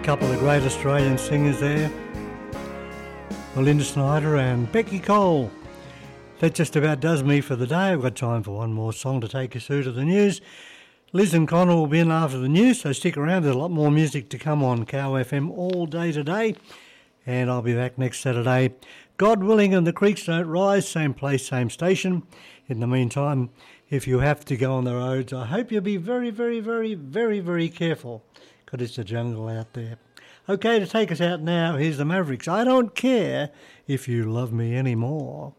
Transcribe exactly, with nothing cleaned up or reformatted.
couple of great Australian singers there, Melinda Snyder and Becky Cole. That just about does me for the day. I've got time for one more song to take us through to the news. Liz and Connor will be in after the news, so stick around. There's a lot more music to come on Cow F M all day today, and I'll be back next Saturday, God willing, and the creeks don't rise, same place, same station. In the meantime, if you have to go on the roads, I hope you'll be very, very, very, very, very careful, because it's a jungle out there. Okay, to take us out now, here's the Mavericks. I don't care if you love me anymore.